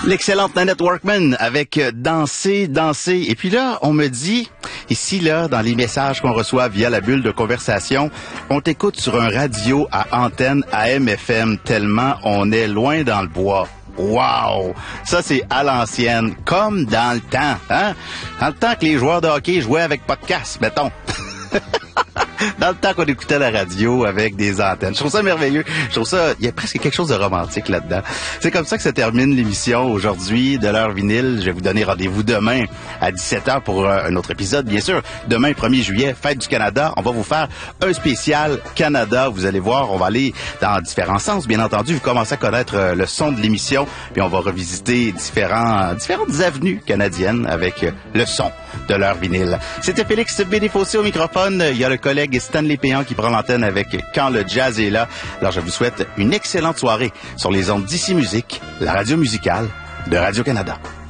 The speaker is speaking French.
L'excellente Nanette Workman avec Danser, danser. Et puis là, on me dit, ici, là, dans les messages qu'on reçoit via la bulle de conversation, on t'écoute sur un radio à antenne AM/FM tellement on est loin dans le bois. Wow! Ça, c'est à l'ancienne, comme dans le temps, hein? Dans le temps que les joueurs de hockey jouaient avec podcast, mettons. Dans le temps qu'on écoutait la radio avec des antennes. Je trouve ça merveilleux. Je trouve ça, il y a presque quelque chose de romantique là-dedans. C'est comme ça que se termine l'émission aujourd'hui de l'heure vinyle. Je vais vous donner rendez-vous demain à 17h pour un autre épisode. Bien sûr, demain, 1er juillet, Fête du Canada. On va vous faire un spécial Canada. Vous allez voir, on va aller dans différents sens. Bien entendu, vous commencez à connaître le son de l'émission. Puis on va revisiter différentes avenues canadiennes avec le son de l'heure vinyle. C'était Félix Bénéfossé au microphone. Il y a le collègue Stanley Péan qui prend l'antenne avec Quand le jazz est là. Alors, je vous souhaite une excellente soirée sur les ondes d'Ici Musique, la radio musicale de Radio-Canada.